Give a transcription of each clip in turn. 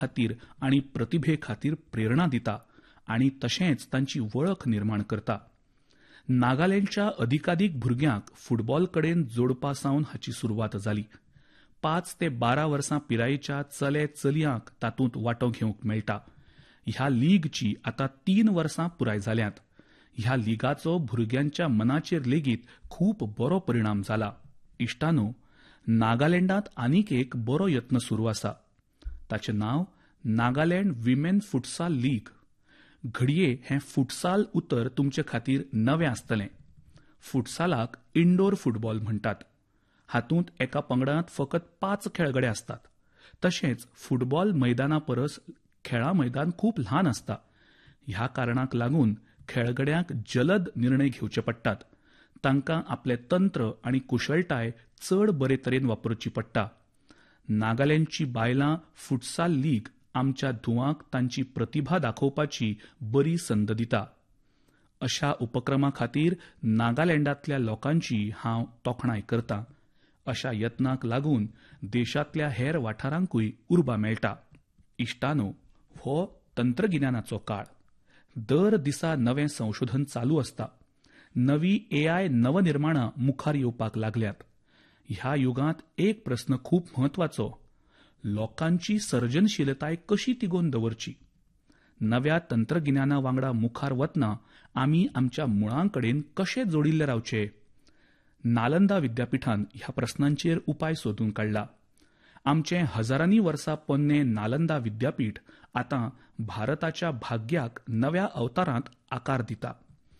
खातीर आनी प्रतिभे खातीर प्रेरणा दिता आनी तशेंच तांची वळख निर्माण करता. नागालँडच्या अधिकाधिक भुरग्यांक फुटबॉल कडेन जोडपा सावन हाची सुरवात जाली. 5 ते 12 वर्सां पिरायेच्या चले चलयांक तातूंत वांटो घेवंक मेळटा. ह्या लीगची आतां 3 वर्सां पुराय जाल्यांत. ह्या लिगाचो भुरग्यांच्या मनाचेर लेगीत खूब बरो परिणाम जाला. इश्टानो, नागालँडांत आनीक एक बरो यत्न सुरू आसा. ताचें नांव नागालँड विमेन फुटसाल लीग. घडये हें फुटसाल उतर तुमचे खातीर नवें आसतलें. फुटसालाक इंडोर फुटबॉल म्हणटात. हातूंत एका पंगडांत फकत 5 खेळगडे आसतात. तशेंच फुटबॉल मैदाना परस खेळां मैदान खूब ल्हान आसता. ह्या कारणाक लागून खेळगड्यांक जलद निर्णय घेवचे पडटात. तांकां आपले तंत्र आनी कुशळटाय चड बरे तरेन वापरची पडटा. नागालँडची बायलां फुटसाल लीग आमच्या धुवांक तांची प्रतिभा दाखोवपाची बरी संद दिता. अशा उपक्रमा खातीर नागालँडांतल्या लोकांची हांव तोखणाय करतां. अशा यत्नाक लागून देशांतल्या हेर वाठारांकूय उर्बा मेळटा. इश्टानो, हो तंत्रगिन्यानाचो काळ. दर दिसा नवें संशोधन चालू आसता. नवी AI नवनिर्माणां मुखार येवपाक लागल्यात. ह्या युगांत एक प्रस्न खूब म्हत्वाचो: लोकांची सर्जनशीलताय कशी तिगोवन दवरची. नव्या तंत्रगिन्याना वांगडा मुखार वतना आमी आमच्या मुळांकडेन कशे जोडिल्ले रावचे. नालंदा विद्यापीठान ह्या प्रस्नांचेर उपाय सोदून काडला. आमचें हजारांनी वर्सां पोन्नें नालंदा विद्यापीठ आतां भारताच्या भाग्याक नव्या अवतारांत आकार दिता.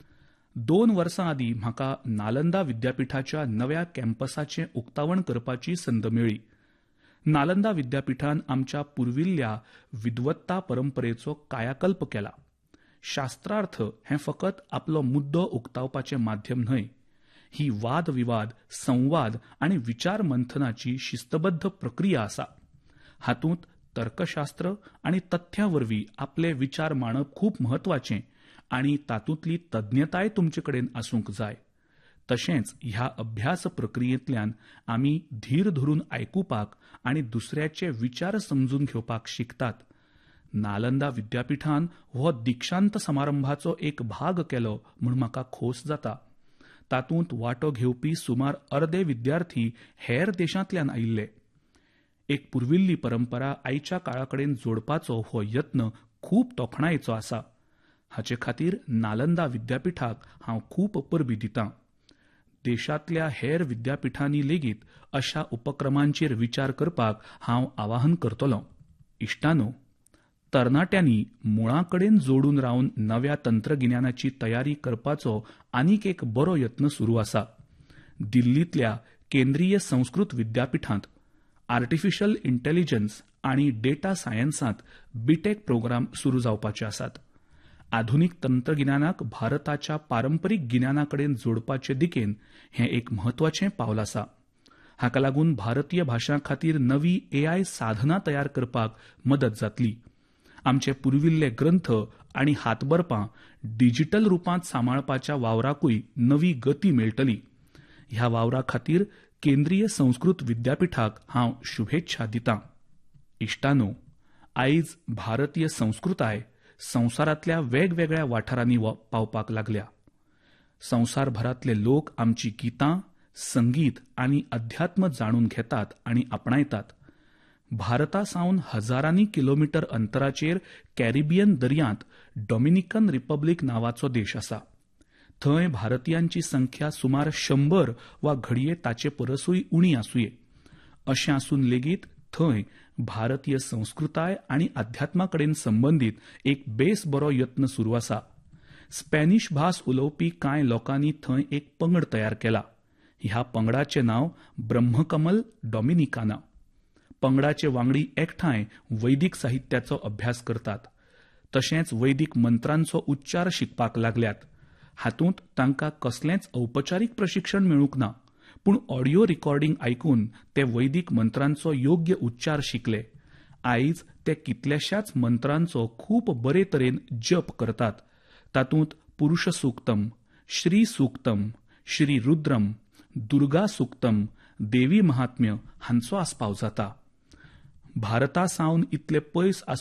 2 वर्सां आदीं म्हाका नालंदा विद्यापीठाच्या नव्या कॅम्पसाचें उक्तावण करपाची संद मेळ्ळी. नालंदा विद्यापीठान आमच्या पुर्विल्ल्या विद्वत्ता परंपरेचो कायाकल्प केला. शास्त्रार्थ हें फकत आपलो मुद्दो उक्तावपाचें माध्यम न्हय. ही वादविवाद, संवाद आनी विचार मंथनाची शिस्तबद्ध प्रक्रिया आसा. हातूंत तर्कशास्त्र आनी तथ्यां वरवीं आपले विचार मांडप खूब म्हत्वाचें आनी तातूंतली तज्ञताय तुमचे कडेन आसूंक जाय. तशेंच ह्या अभ्यास प्रक्रियेंतल्यान आमी धीर धरून आयकुपाक आनी दुसऱ्याचे विचार समजून घेवपाक शिकतात. नालंदा विद्यापीठान हो दिक्षांत समारंभाचो एक भाग केलो म्हूण म्हाका खोस जाता. तातूंत वांटो घेवपी सुमार अर्दे विद्यार्थी हेर देशांतल्यान आयिल्ले. एक पुर्विल्ली परंपरा आयच्या काळाकडेन जोडपाचो हो यत्न खूब तोखणायेचो आसा. हाचे खातीर नालंदा विद्यापीठाक हांव खूब परबीं दितां. देशांतल्या हेर विद्यापीठांनी लेगीत अशा उपक्रमांचेर विचार करपाक हांव आवाहन करतलों. इश्टानो, तरणाट्यांनी मुळांकडेन जोडून रावन नव्या तंत्रगिन्यानाची तयारी करपाचो आनीक एक बरो यत्न सुरू आसा. दिल्लींतल्या केंद्रीय संस्कृत विद्यापीठांत आर्टिफिशियल इंटेलिजन्स आनी डेटा सायन्सांत बीटेक प्रोग्राम सुरू जावपाचे आसात. आधुनीक तंत्रगिन्यानाक भारताच्या पारंपरीक गिन्यानाकडेन जोडपाचे दिकेन हें एक म्हत्वाचें पावल आसा. हाका लागून भारतीय भाशां खातीर नवी AI साधनां तयार करपाक मदत जातली. आमचे पुर्विल्ले ग्रंथ आनी हातबरपां डिजिटल रुपांत सांबाळपाच्या वावराकूय नवी गती मेळटली. ह्या वावरा खातीर केंद्रीय संस्कृत विद्यापीठाक हांव शुभेच्छा दितां. इश्टानो, आयज भारतीय संस्कृताय संवसारांतल्या वेगवेगळ्या वाठारांनी पावपाक लागल्या. संवसारभरांतले लोक आमची गितां, संगीत आनी अध्यात्म जाणून घेतात आनी आपणायतात. भारता सावन हजारांनी किलोमीटर अंतराचेर कॅरिबियन दर्यांत डॉमिनिकन रिपब्लीक नांवाचो देश आसा. थंय भारतीयांची संख्या सुमार 100 वा घडये ताचे परसूय उणी आसूये. अशें आसून लेगीत थंय भारतीय संस्कृताय आनी अध्यात्माकडेन संबंदीत एक बेस बरो यत्न सुरू आसा. स्पॅनिश भास उलोवपी कांय लोकांनी थंय एक पंगड तयार केला. ह्या पंगडाचें नांव ब्रह्मकमल डॉमिनिकाना. पंगडाचे वांगडी एकठांय वैदीक साहित्याचो अभ्यास करतात. तशेंच वैदीक मंत्रांचो उच्चार शिकपाक लागल्यात. हातूंत तांकां कसलेंच औपचारीक प्रशिक्षण मेळूंक ना, पूण ऑडिओ रिकॉर्डिंग आयकून ते वैदीक मंत्रांचो योग्य उच्चार शिकले. आयज ते कितल्याशाच मंत्रांचो खूब बरे तरेन जप करतात. तातूंत पुरुष सूक्तम, श्री सूक्तम, श्री रुद्रम, दुर्गा सूक्तम, देवी महात्म्य हांचो आस्पाव जाता. भारता सावन इतले पयस